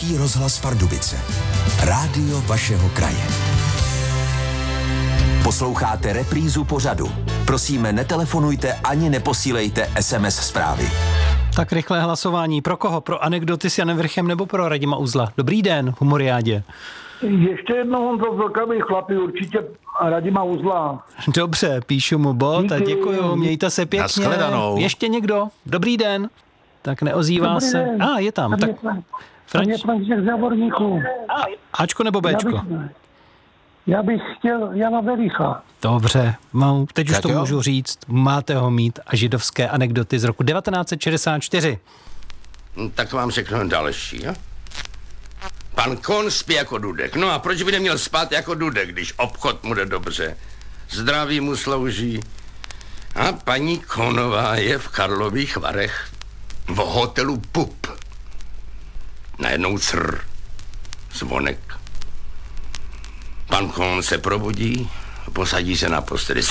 Český rozhlas Pardubice. Rádio vašeho kraje. Posloucháte reprízu pořadu. Prosíme, netelefonujte ani neposílejte SMS zprávy. Tak rychlé hlasování. Pro koho? Pro anekdoty s Janem Vrchem nebo pro Radima Uzla? Dobrý den, Humoriádě. Ještě jednou Honzo Vlkavý chlapi, určitě Radima Uzla. Dobře, píšu mu bod a děkuju, mějte se pěkně. Nashledanou. Ještě někdo? Dobrý den. Tak neozývá Dobrý se. den. Je tam. Tak František Závorníků. Ačko nebo Bčko? Já bych chtěl Jana Vericha. Dobře, teď už Tak to jo. můžu říct. Máte ho mít a židovské anekdoty z roku 1964. Tak vám řeknu další, jo? Pan Kohn spí jako Dudek. No a proč by neměl spát jako Dudek, když obchod mu jde dobře? Zdraví mu slouží. A paní Kohnová je v Karlových Varech v hotelu Pup. Najednou zvonek. Pan Kohn se probudí, posadí se na posteli.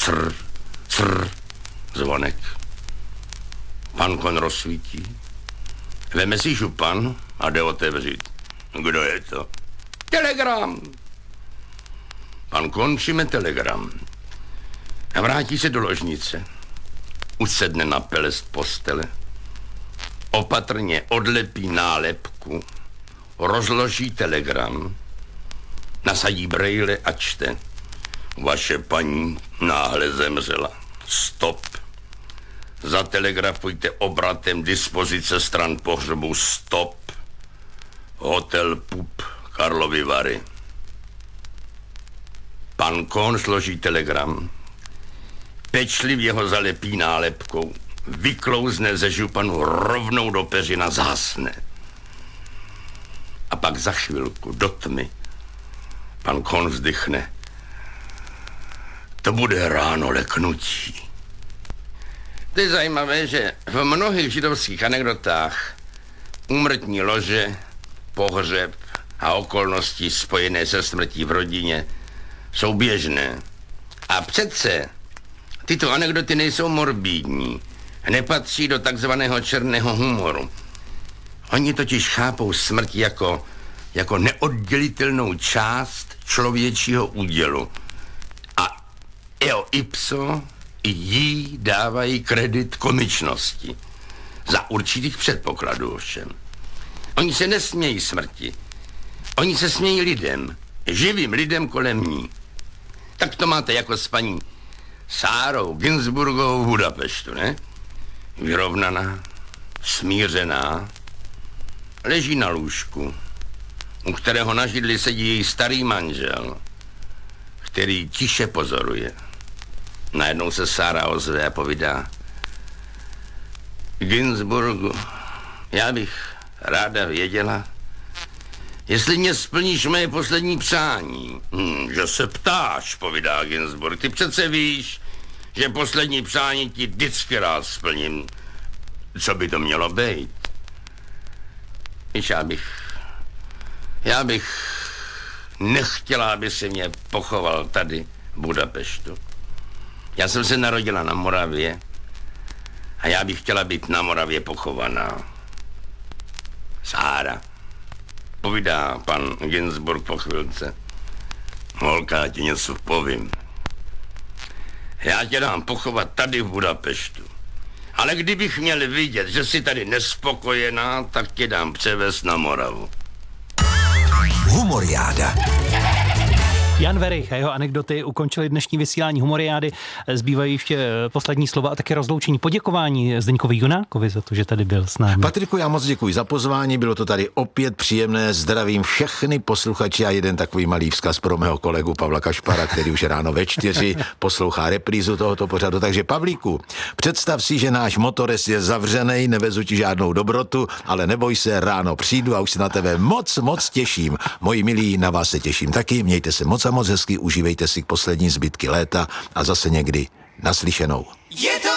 Zvonek. Pan Kohn rozsvítí. Veme si župan a jde otevřít. Kdo je to? Telegram. Pan Kohn přijme telegram. A vrátí se do ložnice. Usedne na pelest postele. Opatrně odlepí nálepku. Rozloží telegram. Nasadí brejle a čte. Vaše paní náhle zemřela. Stop. Zatelegrafujte obratem dispozice stran pohřbu. Stop. Hotel Pup, Karlovy Vary. Pan Kohn složí telegram. Pečlivě ho zalepí nálepkou. Vyklouzne ze županu rovnou do peřina, zhasne. A pak za chvilku do tmy pan Kohn vzdychne. To bude ráno leknutí. To je zajímavé, že v mnohých židovských anekdotách úmrtní lože, pohřeb a okolnosti spojené se smrtí v rodině jsou běžné. A přece tyto anekdoty nejsou morbidní, nepatří do takzvaného černého humoru. Oni totiž chápou smrt jako neoddělitelnou část člověčího údělu. A eo ipso i jí dávají kredit komičnosti. Za určitých předpokladů ovšem. Oni se nesmějí smrti. Oni se smějí lidem. Živým lidem kolem ní. Tak to máte jako s paní Sárou Ginsburgovou v Budapeštu, ne? Vyrovnaná, smířená, leží na lůžku, u kterého na židli sedí její starý manžel, který tiše pozoruje. Najednou se Sára ozve a povídá: Ginsburgu, já bych ráda věděla, jestli mě splníš moje poslední přání. Že se ptáš, povídá Ginsburg. Ty přece víš, že poslední přání ti vždycky rád splním. Co by to mělo být? Víš, já bych nechtěla, aby se mě pochoval tady v Budapeštu. Já jsem se narodila na Moravě a já bych chtěla být na Moravě pochovaná. Sára, povídá pan Ginsburg po chvilce. Holka, já ti něco povím. Já tě dám pochovat tady v Budapeštu. Ale kdybych měl vidět, že jsi tady nespokojená, tak tě dám převést na Moravu. Humoriáda. Jan Verich a jeho anekdoty ukončili dnešní vysílání Humoriády. Zbývají ještě poslední slova a také rozloučení, poděkování Zdeňkovi Junákovi za to, že tady byl s námi. Patriku, já moc děkuji za pozvání, bylo to tady opět příjemné, zdravím všechny posluchači a jeden takový malý vzkaz pro mého kolegu Pavla Kašpara, který už ráno ve 4 poslouchá reprízu tohoto pořadu. Takže Pavlíku, představ si, že náš motorest je zavřenej, nevezu ti žádnou dobrotu, ale neboj se, ráno přijdu a už se na tebe moc těším. Moji milí, na vás se těším taky, mějte se moc a moc hezky, užívejte si poslední zbytky léta a zase někdy naslyšenou. Je to